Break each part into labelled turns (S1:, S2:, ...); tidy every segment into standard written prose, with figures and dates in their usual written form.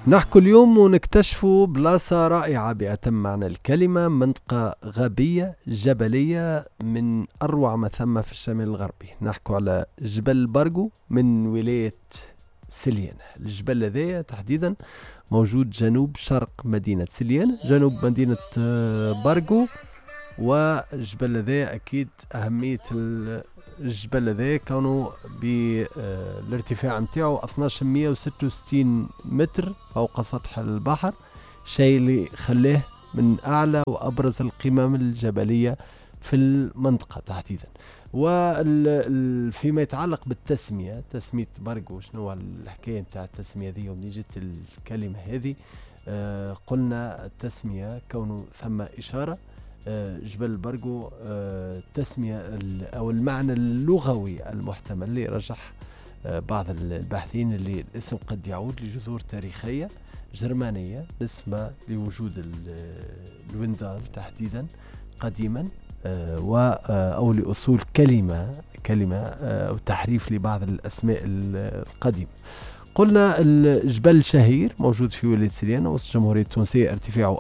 S1: نحكو اليوم ونكتشفوا بلاصة رائعة بأتم معنى الكلمة، منطقة غابية جبلية من أروع ما ثم في الشمال الغربي. نحكو على جبل بارقو من ولاية سليانة. الجبل هذا تحديدا موجود جنوب شرق مدينة سليانة، جنوب مدينة بارقو. والجبل هذا أكيد أهمية الجبل هذا كانوا بالارتفاع متاعه 1266 متر فوق سطح البحر، شيء اللي خلاه من أعلى وأبرز القمم الجبلية في المنطقة تحديدا. وفيما يتعلق بالتسمية، تسمية بارقو، شنو الحكاية نتاع التسمية ذي ومن جت الكلمة هذه؟ قلنا التسمية كونه ثم إشارة. جبل بارقو التسمية أو المعنى اللغوي المحتمل اللي رجح بعض الباحثين اللي الاسم قد يعود لجذور تاريخية جرمانية نسبة لوجود الويندال تحديدا قديما، أو لأصول كلمة أو تحريف لبعض الأسماء القديمة. قلنا الجبل شهير موجود في ولاية سليانة وسط الجمهورية التونسية، ارتفاعه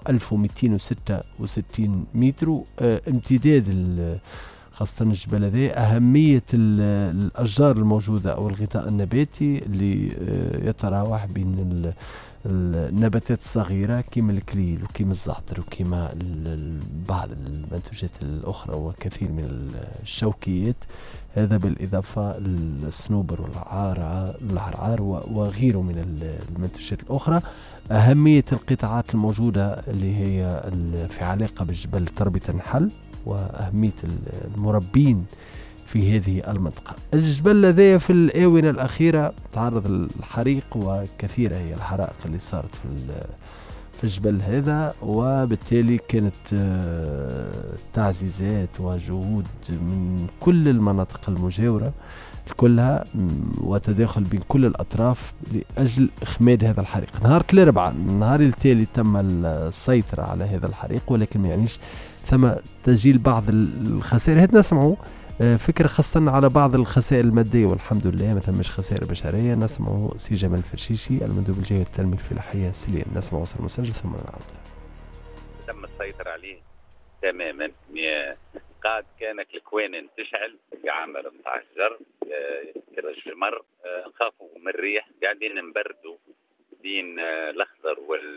S1: 1266 متر. امتداد خاصة الجبل هذا، أهمية الأشجار الموجودة أو الغطاء النباتي اللي يتراوح بين النباتات الصغيرة كما الكليل وكما الزعتر وكما بعض المنتوجات الأخرى وكثير من الشوكيات، هذا بالإضافة للصنوبر والعرعار وغيره من المنتوجات الأخرى. أهمية القطاعات الموجودة اللي هي في علاقة بالجبل تربية النحل، وأهمية المربين في هذه المنطقة. الجبل هذا في الآونة الأخيرة تعرض للحريق، وكثيرة هي الحرائق اللي صارت في الجبل هذا، وبالتالي كانت تعزيزات وجهود من كل المناطق المجاورة كلها وتداخل بين كل الأطراف لأجل إخماد هذا الحريق. نهار الأربعاء، النهار التالي، تم السيطرة على هذا الحريق، ولكن ما يعنيش ثم تسجيل بعض الخسائر. هات نسمعوا فكرة خاصة على بعض الخسائر المادية، والحمد لله ما ثمش خسائر بشرية. نسمعوا سي جمال الفرشيشي المندوب الجهة التنمية الفلاحية سليان. نسمعوا وصل المسجل ثم نعود.
S2: تم السيطرة عليه تماما. قاد كانت الكوانن تشعل بعمر متاع الجر كرش مر. نخافوا من الريح، قاعدين نبردوا بين الأخضر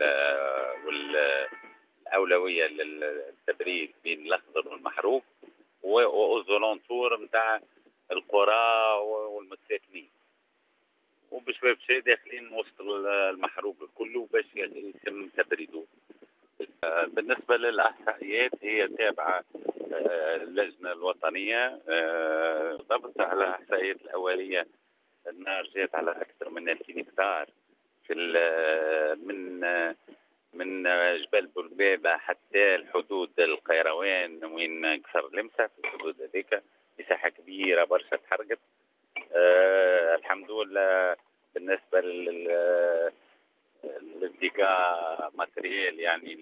S2: والأولوية للتبريد بين الأخضر والمحروق وأوزولونتور متاع القرى والمساكنين، وبشوي بشوي داخلين وسط المحروق كله باش يتم تبريده. بالنسبة للأحصائيات هي تابعة اللجنة الوطنية، ضبط على الأحصائيات الأولية. النار جات على أكثر من 2000 هكتار في من جبل بلبابة حتى الحدود القيروان وين كسر لمسة، في الحدود هذيك مساحة كبيرة برشا تحرقت. الحمد لله. بالنسبة للدقاء ماتريال، يعني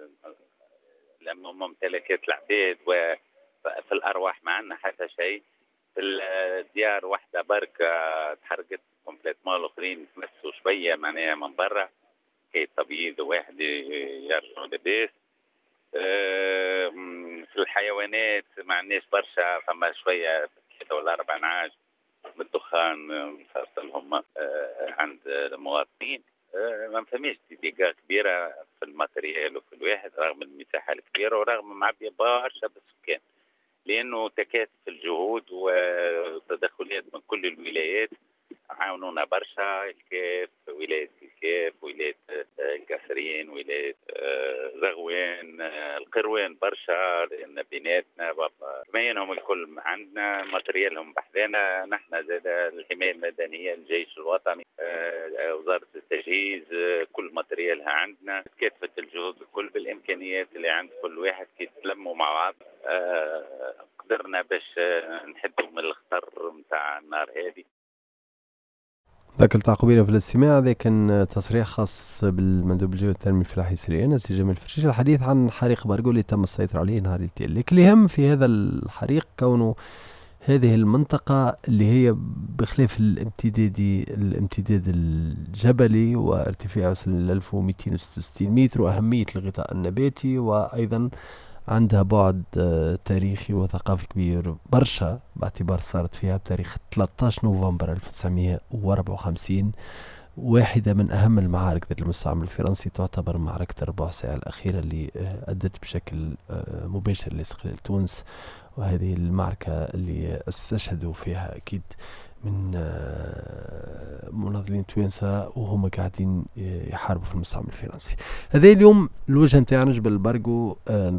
S2: ممتلكات العباد وفي الأرواح ما عندنا حتى شيء. في الديار واحدة بركة تحرقت كومبليتمون، الآخرين تمسوا شوية معناها من برا كي تبييض واحد يرجعوا لباس. في الحيوانات ما عندناش برشا، فما شوية 3 ولا 4 نعاج من الدخان صارت لهم عند المواطنين. ما فهميش دقيقة كبيرة في الماتريال وفي الواحد رغم المساحة الكبيرة ورغم معبية برشا بالسكان، لأنه تكاتف الجهود وتدخلات من كل الولايات عاونونا برشا. الكاف، ولاية الكاف، ولاية القصرين، ولاية زغوان، القروان برشا، لأن بيناتنا بينهم الكل عندنا ماتريالهم بحذانا. نحن زاد الحماية المدنية، الجيش الوطني، وزارة التجهيز، كل ماتريالها عندنا. كافة الجهود الكل بالإمكانيات اللي عند كل واحد كي تلموا مع بعض قدرنا باش نحدوا من الخطر متاع النار هذه.
S1: ذاك التعقيبين في الاستماع، هذا كان تصريح خاص بالمندوب الجهوي التنمية الفلاحي سليان سي جمال الفرشيش، الحديث عن حريق بارقو اللي تم السيطرة عليه نهار التالي. اللي يهم في هذا الحريق كونه هذه المنطقة اللي هي بخلاف الامتداد الجبلي وارتفاعه يصل ل 1266 متر، وأهمية الغطاء النباتي، وأيضا عندها بعد تاريخي وثقافي كبير برشا، باعتبار صارت فيها بتاريخ 13 نوفمبر 1954 واحدة من أهم المعارك ضد المستعمر الفرنسي، تعتبر معركة 4 ساعة الأخيرة اللي أدت بشكل مباشر لاستقلال تونس. وهذه المعركة اللي استشهدوا فيها أكيد من مناضلين توانسة وهم قاعدين يحاربوا في المستعمر الفرنسي. هذا اليوم الوجه متاعنا جبل البرقو.